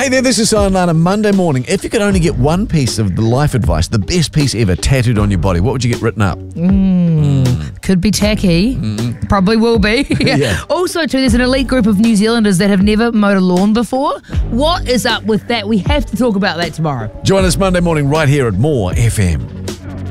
Hey there, this is Silent Lana. Monday morning. If you could only get one piece of the life advice, the best piece ever, tattooed on your body, what would you get written up? Could be tacky. Probably will be. Yeah. Also, too, there's an elite group of New Zealanders that have never mowed a lawn before. What is up with that? We have to talk about that tomorrow. Join us Monday morning right here at More FM.